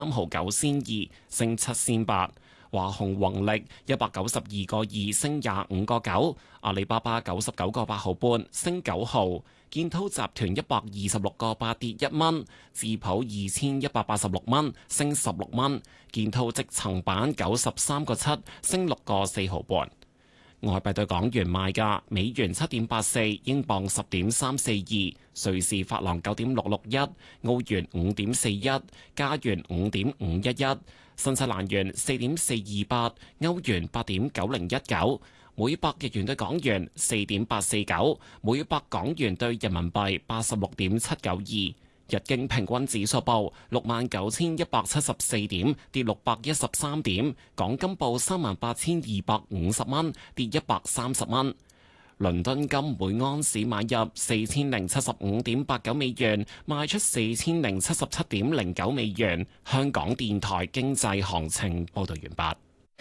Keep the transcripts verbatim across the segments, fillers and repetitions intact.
三毫九仙二，升七仙八。華虹宏力一百九十二個二，升廿五個九。阿里巴巴九十九個八毫半，升九毫。建滔集團一百二十六個八，跌一蚊。智普二千一百八十六蚊，升十六蚊。建滔積層板九十三個七，升六個四毫半。外幣對港元賣價：美元七點八四，英鎊十點三四二，瑞士法郎九點六六一，澳元五點四一，加元五點五一一，新西蘭元四點四二八，歐元八點九零一九。每百日元對港元四點八四九，每百港元對人民幣八十六點七九二。日經平均指數報六萬九千一百七十四點，跌六百一十三點。港金報三萬八千二百五十蚊，跌一百三十蚊。倫敦金每安士買入四千零七十五點八九美元，賣出四千零七十七點零九美元。香港電台經濟行情報道完畢。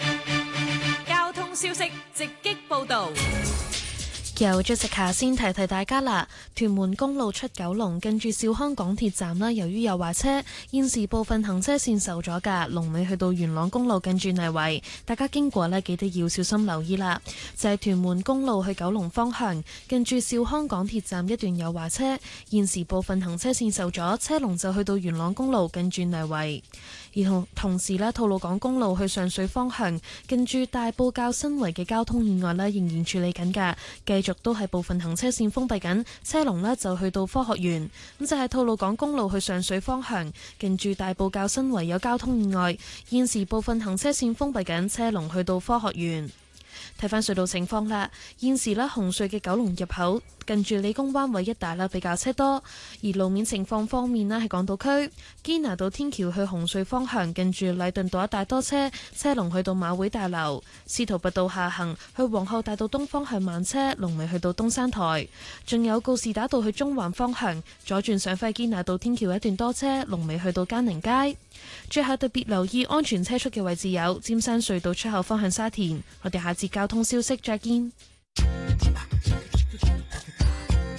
消息直擊報道， 由朱食下先提提大家啦。屯門公路出九龍近住兆康港鐵站啦，由於有壞車，現時部分行車線受阻噶，龍尾去到元朗公路近住泥圍，大家經過呢，記得要小心留意啦。就係屯門公路去九龍方向近住兆康港鐵站一段有壞車，現時部分行車線受阻，車龍就去到元朗公路近住泥圍。而同同時咧，吐露港公路去上水方向，近住大埔滘新圍嘅交通意外咧，仍然處理緊㗎，繼續都係部分行車線封閉緊，車龍咧就去到科學園。咁就係吐露港公路去上水方向，近住大埔滘新圍有交通意外，現時部分行車線封閉緊，車龍去到科學園。睇返隧道情況啦，現時咧紅隧嘅九龍入口近住理工灣位一帶啦比較車多，而路面情況方面咧，喺港島區堅拿道天橋去紅隧方向近住禮頓道一帶多車，車龍去到馬會大樓；司徒拔道下行去皇后大道東方向慢車，龍尾去到東山台；仲有告士打道去中環方向左轉上返堅拿道天橋一段多車，龍尾去到嘉寧街。最後特別留意安全車速嘅位置有尖山隧道出口方向沙田。我哋下節交通消息再見。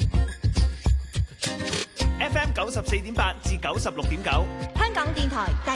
F M 九十四點八至九十六點九， 香港電台。